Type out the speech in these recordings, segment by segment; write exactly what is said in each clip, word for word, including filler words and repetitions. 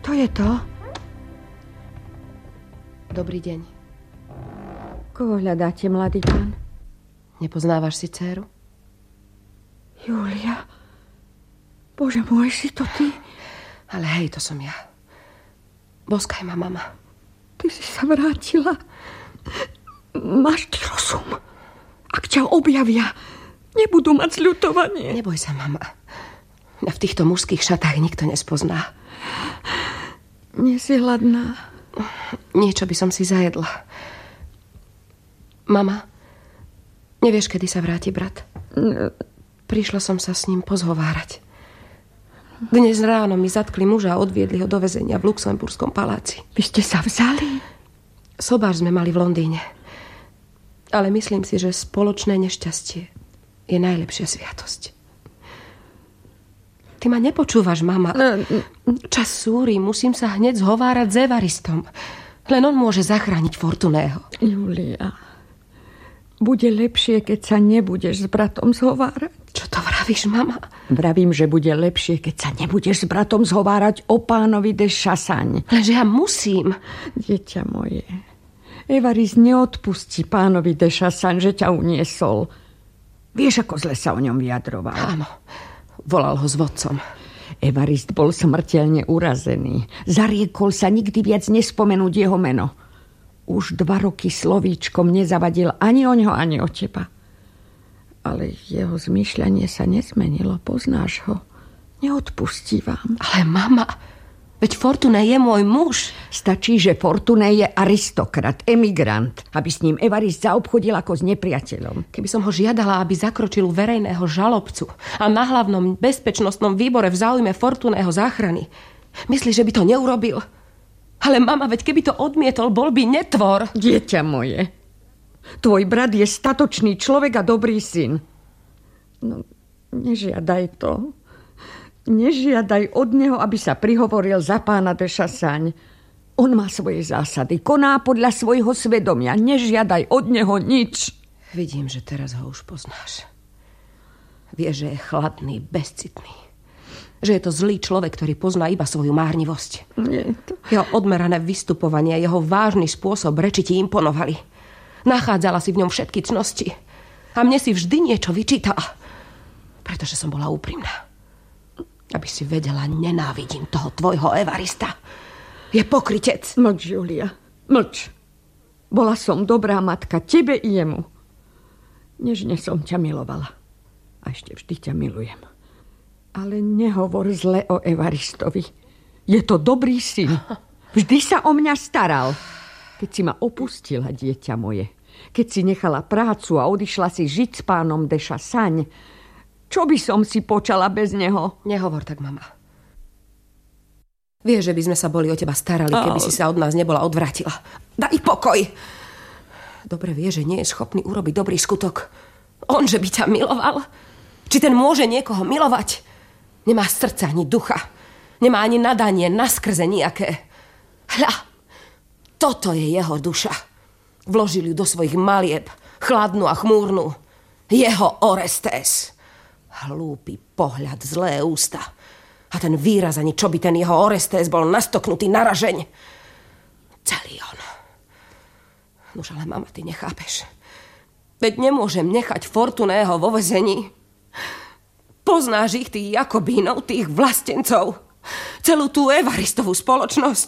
Kto je to? Dobrý deň. Koho hľadáte, mladý pán? Nepoznávaš si dcéru? Julia. Bože môj, si to ty? Ale hej, to som ja. Boskaj ma, mama. Ty si sa vrátila. Máš ty rozum. Ak ťa objavia, nebudú mať zľutovanie. Neboj sa, mama. Mňa v týchto mužských šatách nikto nespozná. Nie si hladná? Niečo by som si zajedla. Mama, nevieš, kedy sa vráti brat? Prišla som sa s ním pozhovárať. Dnes ráno mi zatkli muža a odviedli ho do väzenia v Luxemburskom paláci. Vy ste sa vzali? Sobáš sme mali v Londýne. Ale myslím si, že spoločné nešťastie je najlepšia sviatosť. Ty ma nepočúvaš, mama. Čas súri, musím sa hneď zhovárať s Evaristom. Len on môže zachrániť Fortuného. Julia, bude lepšie, keď sa nebudeš s bratom zhovárať. Čo to vravíš, mama? Vravím, že bude lepšie, keď sa nebudeš s bratom zhovárať o pánovi de Chassagne. Lenže ja musím. Dieťa moje, Evarist neodpustí pánovi de Chassagne, že ťa uniesol. Vieš, ako zle sa o ňom vyjadroval? Áno, volal ho s vodcom. Evarist bol smrteľne urazený. Zariekol sa nikdy viac nespomenúť jeho meno. Už dva roky slovíčkom nezavadil ani o ňo, ani o teba. Ale jeho zmýšľanie sa nezmenilo, poznáš ho. Neodpustí vám. Ale mama, veď Fortuné je môj muž. Stačí, že Fortuné je aristokrat, emigrant, aby s ním Evarist zaobchodil ako s nepriateľom. Keby som ho žiadala, aby zakročil u verejného žalobcu a na hlavnom bezpečnostnom výbore v záujme Fortuného záchrany, myslíš, že by to neurobil? Ale mama, veď keby to odmietol, bol by netvor. Dieťa moje, tvoj brat je statočný človek a dobrý syn. No, nežiadaj to. Nežiadaj od neho, aby sa prihovoril za pána de Chassagne. On má svoje zásady, koná podľa svojho svedomia. Nežiadaj od neho nič. Vidím, že teraz ho už poznáš. Vieš, že je chladný, bezcitný. Že je to zlý človek, ktorý pozná iba svoju márnivosť. Nie to... Jeho odmerané vystupovanie, jeho vážny spôsob reči ti imponovali. Nachádzala si v ňom všetky cnosti. A mne si vždy niečo vyčítala. Pretože som bola úprimná. Aby si vedela, nenávidím toho tvojho Evarista. Je pokrytec. Mlč, Julia, mlč. Bola som dobrá matka tebe i jemu. Nežne som ťa milovala. A ešte vždy ťa milujem. Ale nehovor zle o Evaristovi. Je to dobrý syn. Vždy sa o mňa staral. Keď si ma opustila, dieťa moje, keď si nechala prácu a odišla si žiť s pánom de Chassagne, čo by som si počala bez neho? Nehovor tak, mama. Vieš, že by sme sa boli o teba starali, keby si sa od nás nebola odvrátila. Daj pokoj! Dobre vieš, že nie je schopný urobiť dobrý skutok. On, že by ťa miloval? Či ten môže niekoho milovať? Nemá srdca ani ducha. Nemá ani nadanie naskrze nejaké. Hľa, toto je jeho duša. Vložil ju do svojich malieb, chladnú a chmúrnu. Jeho Orestes. Hlúpy pohľad, zlé ústa. A ten výraz, ani čo by ten jeho Orestes bol nastoknutý na ražeň. Celý on. Nuž, ale mama, ty nechápeš. Veď nemôžem nechať Fortuného vo väzení. Poznáš ich, tých Jakobínov, tých vlastencov. Celú tú Evaristovú spoločnosť.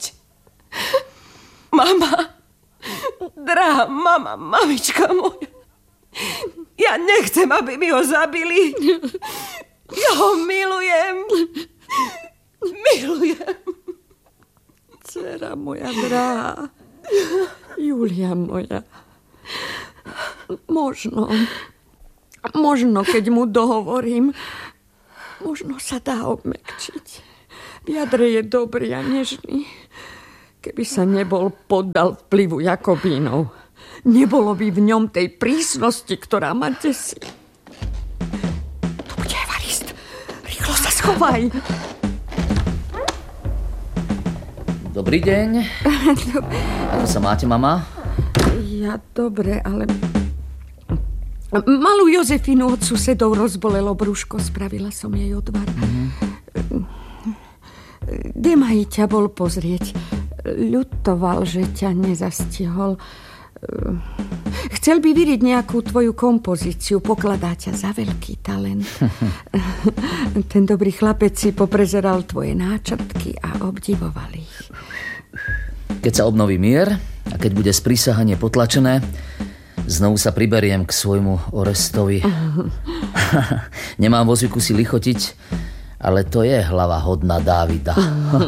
Mama, drahá mama, mamička moja. Ja nechcem, aby mi ho zabili. Ja ho milujem. Milujem. Dcera moja drahá. Julia moja. Možno, možno, keď mu dohovorím, možno sa dá obmekčiť. V jadre je dobrý a nežný. Keby sa nebol poddal vplyvu Jakobínov, nebolo by v ňom tej prísnosti, ktorá ma desí. Tu bude Evarist. Rýchlo sa schovaj. Dobrý deň. Ako sa máte, mama? Ja dobre, ale... Malú Jozefinu od susedov rozbolelo brúško. Spravila som jej odvar. Mm-hmm. Demaj ťa bol pozrieť. Ľutoval, že ťa nezastihol. Chcel by vyriť nejakú tvoju kompozíciu. Pokladá ťa za veľký talent. Ten dobrý chlapec si poprezeral tvoje náčrtky a obdivoval ich. Keď sa obnoví mier a keď bude sprísahanie potlačené, znovu sa priberiem k svojmu Orestovi. Nemám vo zvyku si lichotiť, ale to je hlava hodná Dávida.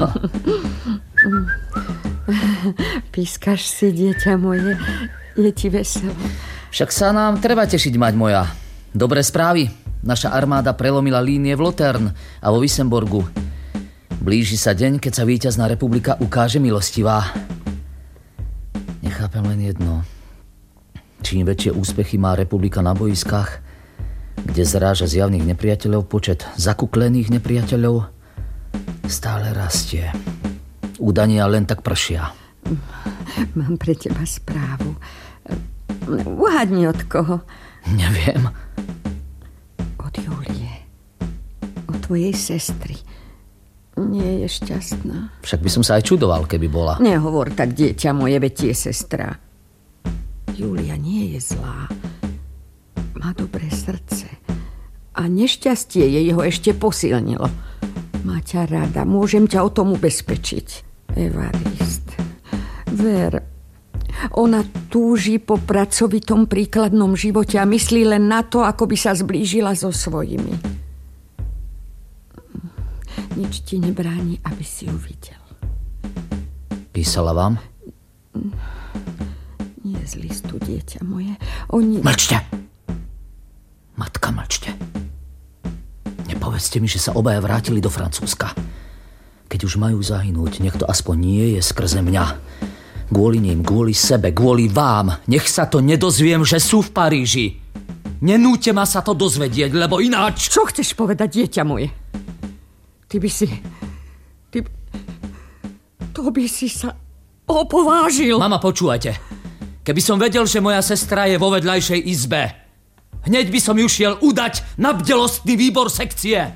Pískaš si, dieťa moje, je ti veselo. Však sa nám treba tešiť, mať moja. Dobré správy. Naša armáda prelomila línie v Lotern a vo Wissemborgu. Blíži sa deň, keď sa víťazná republika ukáže milostivá. Nechápem len jedno. Čím väčšie úspechy má republika na boiskách, kde zráža zjavných nepriateľov, počet zakuklených nepriateľov stále rastie. Údania len tak pršia. Mám pre teba správu. Uhádni od koho? Neviem. Od Julie. Od tvojej sestry. Nie je šťastná. Však by som sa aj čudoval, keby bola. Nehovor tak, dieťa moje, veď je sestra. Julia nie je zlá. Má dobré srdce. A nešťastie je jeho ešte posilnilo. Má ťa rada. Môžem ťa o tom ubezpečiť. Evarist. Ver, ona túži po pracovitom príkladnom živote a myslí len na to, ako by sa zblížila so svojimi. Nič ti nebráni, aby si ju videl. Písala vám? Nie z listu, dieťa moje. Oni... Mlčte! Matka, mlčte. Nepovedzte mi, že sa obaja vrátili do Francúzska. Keď už majú zahynúť, nech to aspoň nie je skrze mňa. Kvôli ním, kvôli sebe, kvôli vám. Nech sa to nedozviem, že sú v Paríži. Nenúďte ma sa to dozvedieť, lebo ináč... Čo chceš povedať, dieťa moje? Ty by si... Ty... To by si sa opovážil. Mama, počúvajte. Keby som vedel, že moja sestra je vo vedľajšej izbe, hneď by som ju šiel udať na bdelostný výbor sekcie.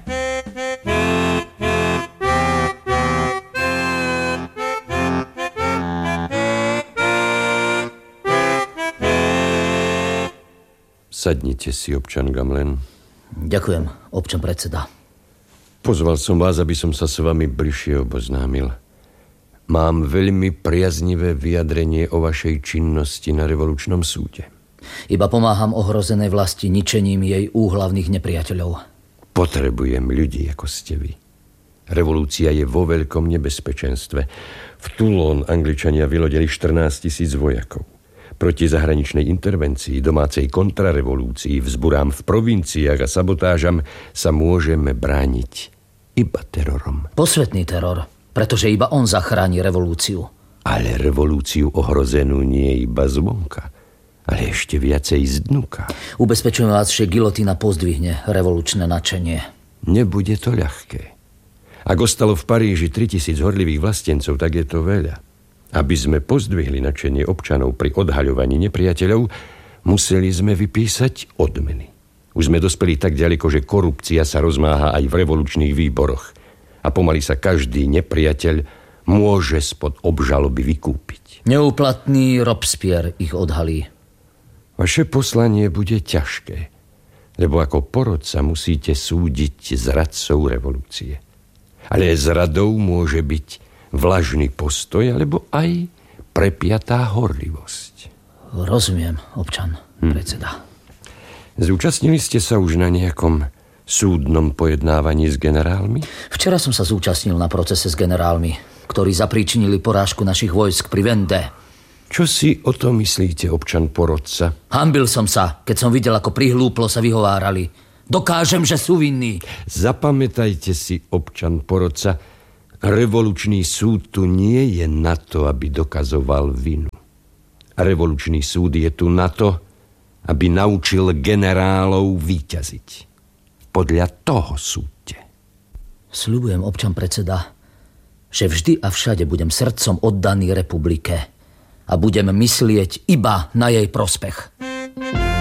Sadnite si, občan Gamelin. Ďakujem, občan predseda. Pozval som vás, aby som sa s vami bližšie oboznámil. Mám veľmi priaznivé vyjadrenie o vašej činnosti na revolučnom súde. Iba pomáham ohrozenej vlasti ničením jej úhlavných nepriateľov. Potrebujem ľudí, ako ste vy. Revolúcia je vo veľkom nebezpečenstve. V Toulon Angličania vylodili štrnásť tisíc vojakov. Proti zahraničnej intervencii, domácej kontrarevolúcii, vzburám v provinciách a sabotážam sa môžeme brániť iba terorom. Posvetný teror, pretože iba on zachráni revolúciu. Ale revolúciu ohrozenú nie iba zvonka, ale ešte viacej zdnuka. Ubezpečujem vás, že gilotína pozdvihne revolučné nadšenie. Nebude to ľahké. Ak ostalo v Paríži tritisíc horlivých vlastencov, tak je to veľa. Aby sme pozdvihli nadšenie občanov pri odhaľovaní nepriateľov, museli sme vypísať odmeny. Už sme dospeli tak ďaleko, že korupcia sa rozmáha aj v revolučných výboroch. A pomaly sa každý nepriateľ môže spod obžaloby vykúpiť. Neúplatný Robespierre ich odhalí. Vaše poslanie bude ťažké, lebo ako porodca musíte súdiť zradcov revolúcie. Ale zradou môže byť vlažný postoj, alebo aj prepiatá horlivosť. Rozumiem, občan hm. predseda. Zúčastnili ste sa už na nejakom súdnom pojednávaní s generálmi? Včera som sa zúčastnil na procese s generálmi, ktorí zapríčinili porážku našich vojsk pri Vendée. Čo si o tom myslíte, občan porodca? Hanbil som sa, keď som videl, ako prihlúplo sa vyhovárali. Dokážem, že sú vinní. Zapamätajte si, občan porodca, revolučný súd tu nie je na to, aby dokazoval vinu. Revolučný súd je tu na to, aby naučil generálov víťaziť. Podľa toho súďte. Sľubujem, občan predseda, že vždy a všade budem srdcom oddaný republike a budem myslieť iba na jej prospech.